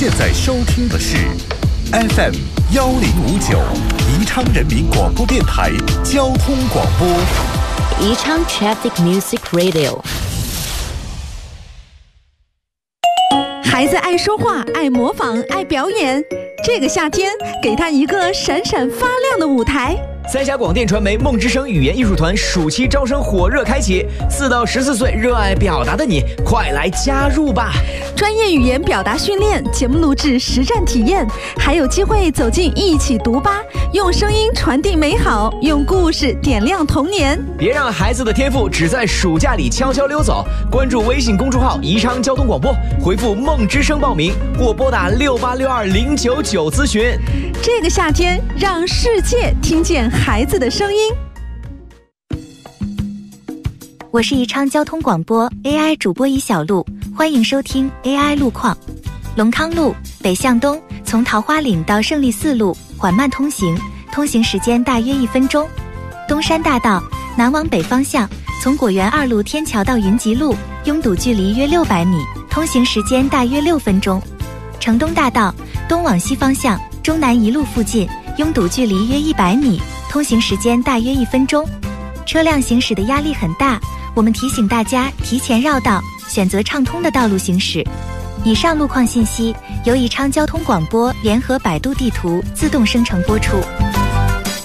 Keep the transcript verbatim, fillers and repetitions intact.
现在收听的是 F M 幺零五九宜昌人民广播电台交通广播， 宜昌 Traffic Music Radio。 孩子爱说话，爱模仿，爱表演。这个夏天，给他一个闪闪发亮的舞台。 三峡广电传媒梦之声语言艺术团暑期招生火热开启，四到十四岁热爱表达的你，快来加入吧！ 专业语言表达训练、节目录制、实战体验，还有机会走进一起读吧，用声音传递美好，用故事点亮童年。 别让孩子的天赋只在暑假里悄悄溜走！关注微信公众号宜昌交通广播，回复梦之声报名，或拨打六八六二零九九咨询。 这个夏天，让世界听见孩子的声音。 我是宜昌交通广播 A I 主播宜小璐，欢迎收听 A I 路况。龙康路北向东，从桃花岭到胜利四路缓慢通行，通行时间大约一分钟。东山大道南往北方向，从果园二路天桥到云集路，拥堵距离约六百米，通行时间大约六分钟。城东大道东往西方向，中南一路附近，拥堵距离约一百米，通行时间大约一分钟。车辆行驶的压力很大，我们提醒大家提前绕道，选择畅通的道路行驶。以上路况信息由宜昌交通广播联合百度地图自动生成播出。